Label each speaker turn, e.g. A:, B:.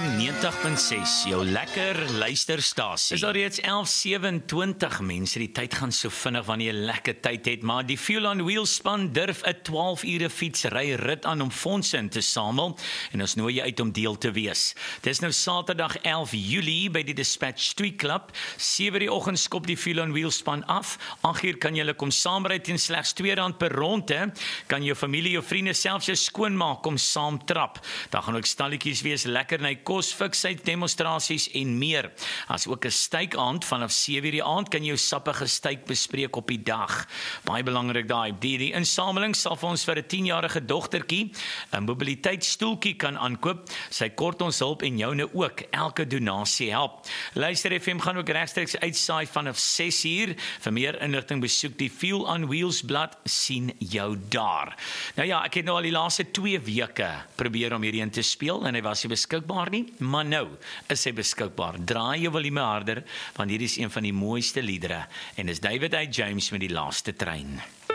A: FM 90.6, jou lekker luisterstasie. Is al reeds 11:27 mense, die tyd gaan so vinnig wanneer jy lekker tyd het, maar die Fuel on Wheels span durf 'n 12 ure fietsry rit aan om fondse in te samel en ons nooi jy uit om deel te wees. Dit is nou Saterdag 11 Julie by die Dispatch Tweak Club. 7 die oggend skop die Fuel on Wheels span af. 8 uur kan jy kom saamry teen slegs R2 per ronde. Kan jou familie, jou vriende, selfs jou skoonmaak kom saam trap. Daar gaan ook stalletjies wees, lekker na kos, fiksheid, demonstrasies en meer. As ook 'n steikaand vanaf 7 die aand kan jy jou sappige steak bespreek op die dag. Baie belangrik daai. Die insameling sal vir ons vir 'n 10-jarige dogtertjie 'n mobiliteitsstoeltjie kan aankoop. Sy kort ons hulp en joune ook. Elke donasie help. Luister FM gaan ook regstreeks uitsaai vanaf 6 uur. Vir meer inligting besoek die Fuel on Wheels blad, sien jou daar. Nou ja, ek het nou al die laaste 2 weke probeer om hierdie in te speel en hy was nie beskikbaar nie, maar nou is hy beskikbaar. Draai jou volume harder, want hier is een van die mooiste liedere en dis David A. James met die laaste trein.